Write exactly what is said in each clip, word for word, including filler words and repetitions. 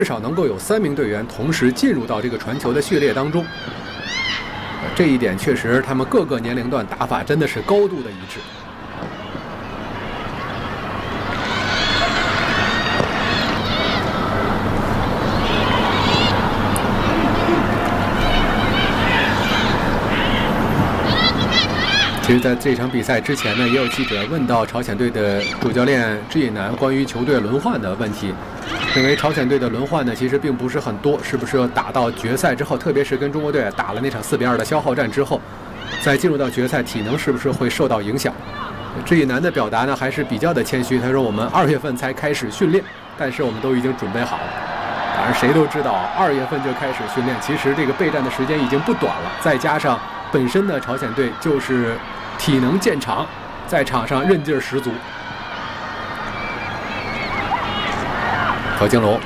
至少能够有三名队员同时进入到这个传球的序列当中。这一点确实，他们各个年龄段打法真的是高度的一致。 其实，在这场比赛之前呢，也有记者问到朝鲜队的主教练智尹南关于球队轮换的问题，认为朝鲜队的轮换呢，其实并不是很多，是不是要打到决赛之后，特别是跟中国队打了那场四比二的消耗战之后，再进入到决赛，体能是不是会受到影响？智尹南的表达呢，还是比较的谦虚，他说我们二月份才开始训练，但是我们都已经准备好了。当然，谁都知道二月份就开始训练，其实这个备战的时间已经不短了，再加上本身呢，朝鲜队就是体能见长，在场上韧劲儿十足。何金龙，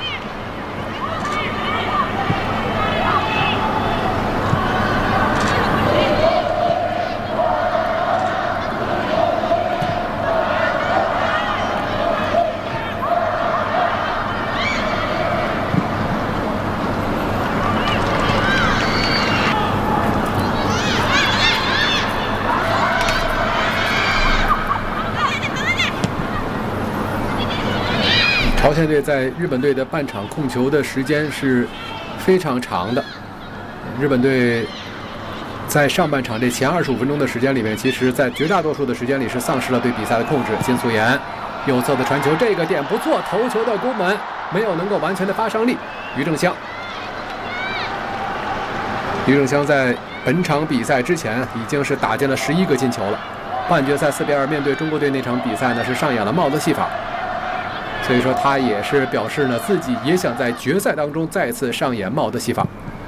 朝鲜队在日本队的半场控球的时间是非常长的。日本队在上半场这前二十五分钟的时间里面，其实在绝大多数的时间里是丧失了对比赛的控制。金素妍右侧的传球，这个点不错，头球的攻门没有能够完全的发伤力。于正湘，于正湘在本场比赛之前已经是打进了十一个进球了。半决赛四比二面对中国队那场比赛呢，是上演了帽子戏法。 所以说，他也是表示呢，自己也想在决赛当中再次上演帽子戏法。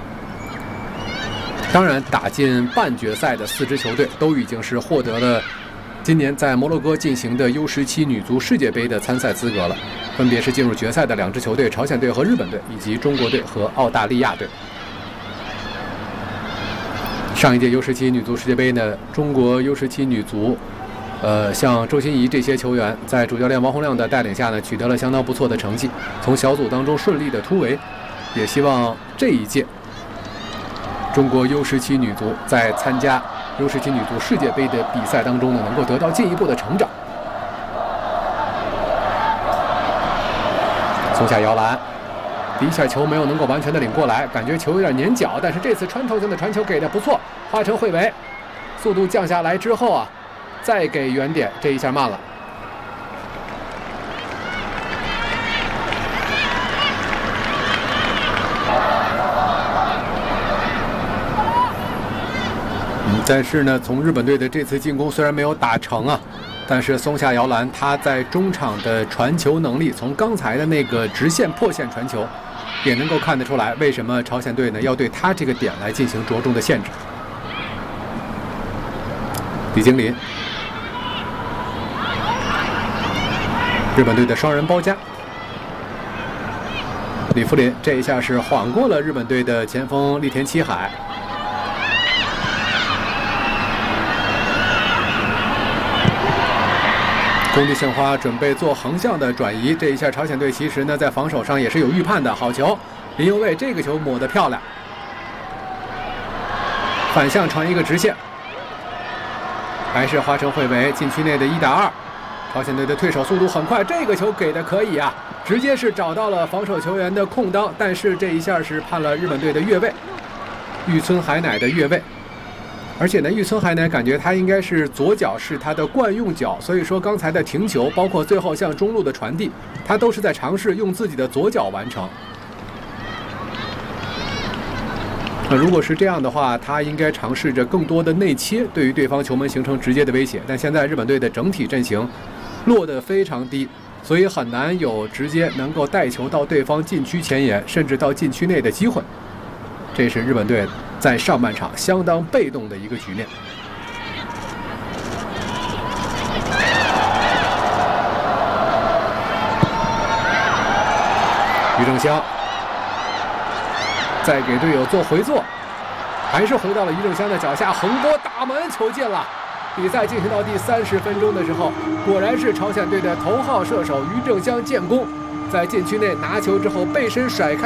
当然，打进半决赛的四支球队都已经是获得了今年在摩洛哥进行的 U 十七女足世界杯的参赛资格了，分别是进入决赛的两支球队：朝鲜队和日本队，以及中国队和澳大利亚队。上一届 U 十七女足世界杯呢，中国 U 十七女足。 呃，像周欣怡这些球员，在主教练王洪亮的带领下呢，取得了相当不错的成绩，从小组当中顺利的突围。也希望这一届中国 U 十七女足在参加 U 十七女足世界杯的比赛当中呢，能够得到进一步的成长。松下摇篮，第一下球没有能够完全的领过来，感觉球有点粘脚，但是这次穿透性的传球给的不错。花城惠维，速度降下来之后啊。 再给远点，这一下慢了。嗯，但是呢，从日本队的这次进攻虽然没有打成啊，但是松下摇篮他在中场的传球能力，从刚才的那个直线破线传球，也能够看得出来，为什么朝鲜队呢要对他这个点来进行着重的限制。李金林。 日本队的双人包夹，李福林这一下是晃过了日本队的前锋栗田七海。工地杏花准备做横向的转移，这一下朝鲜队其实呢在防守上也是有预判的。好球，林右卫这个球抹得漂亮，反向传一个直线，还是花城惠维禁区内的一打二。 朝鲜队的退守速度很快，这个球给的可以啊，直接是找到了防守球员的空当，但是这一下是判了日本队的越位，玉村海乃的越位。而且呢，玉村海乃感觉他应该是左脚是他的惯用脚，所以说刚才的停球，包括最后向中路的传递，他都是在尝试用自己的左脚完成。那如果是这样的话，他应该尝试着更多的内切，对于对方球门形成直接的威胁。但现在日本队的整体阵型 落得非常低，所以很难有直接能够带球到对方禁区前沿，甚至到禁区内的机会。这是日本队在上半场相当被动的一个局面。于正湘再给队友做回做，还是回到了于正湘的脚下，横拨打门，球进了。 比赛进行到第三十分钟的时候，果然是朝鲜队的头号射手于正湘建功，在禁区内拿球之后背身甩开。